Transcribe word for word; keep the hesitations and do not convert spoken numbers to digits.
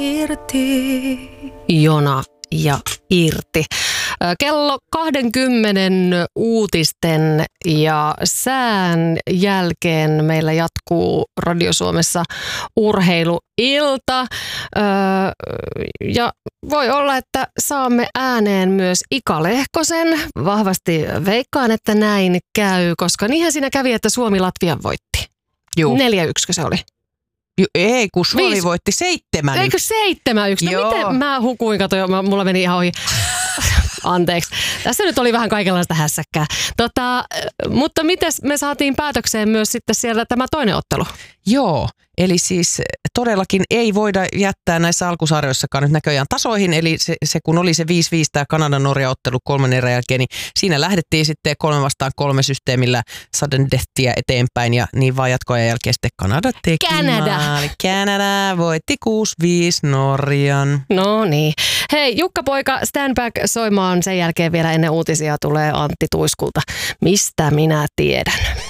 Irti. Jona ja Irti. Kello kaksikymmentä uutisten ja sään jälkeen meillä jatkuu Radio Suomessa urheiluilta. Ja voi olla, että saamme ääneen myös Ika Lehkosen. Vahvasti veikkaan, että näin käy, koska niinhän siinä kävi, että Suomi Latvian voitti. Juu. neljä yksi se oli. Jo, ei, kun Suomi Viis. voitti seitsemän yksi. Eikö seitsemän yksi? No miten mä hukuin, kato, mulla meni ihan ohi. Anteeksi. Tässä nyt oli vähän kaikenlaista hässäkkää. Tota, mutta miten me saatiin päätökseen myös sitten siellä tämä toinen ottelu? Joo, eli siis todellakin ei voida jättää näissä alkusarjoissakaan nyt näköjään tasoihin. Eli se, se kun oli se viisi viisi tämä Kanada-Norja-ottelu kolmen erän jälkeen, niin siinä lähdettiin sitten kolme vastaan kolme systeemillä sudden deathia eteenpäin. Ja niin vaan jatkoajan jälkeen sitten Kanada teki Kanada. maali. Kanada voitti kuusi viisi Norjan. No niin. Hei, Jukka-poika, stand back soimaan. Sen jälkeen vielä ennen uutisia tulee Antti Tuiskulta. Mistä minä tiedän?